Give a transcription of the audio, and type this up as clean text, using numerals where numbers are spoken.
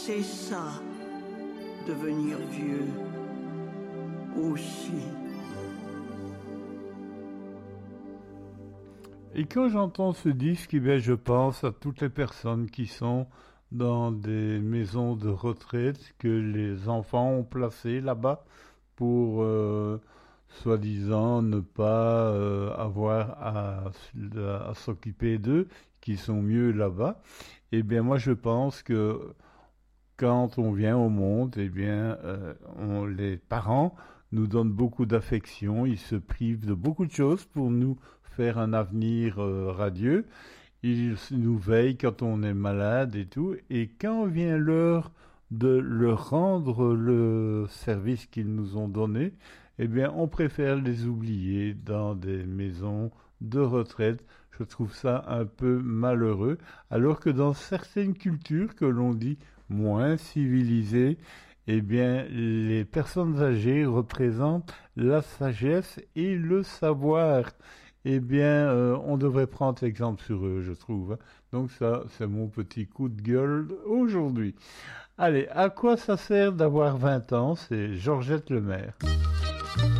C'est ça, devenir vieux aussi. Et quand j'entends ce disque, eh bien, je pense à toutes les personnes qui sont dans des maisons de retraite que les enfants ont placées là-bas pour, soi-disant, ne pas avoir à s'occuper d'eux, qui sont mieux là-bas. Eh bien, moi, je pense que quand on vient au monde, eh bien, les parents nous donnent beaucoup d'affection, ils se privent de beaucoup de choses pour nous faire un avenir radieux. Ils nous veillent quand on est malade et tout. Et quand vient l'heure de leur rendre le service qu'ils nous ont donné, eh bien, on préfère les oublier dans des maisons de retraite. Je trouve ça un peu malheureux, alors que dans certaines cultures que l'on dit moins civilisées, eh bien, les personnes âgées représentent la sagesse et le savoir. Eh bien, on devrait prendre exemple sur eux, je trouve. Donc ça, c'est mon petit coup de gueule aujourd'hui. Allez, à quoi ça sert d'avoir 20 ans? C'est Georgette Lemaire.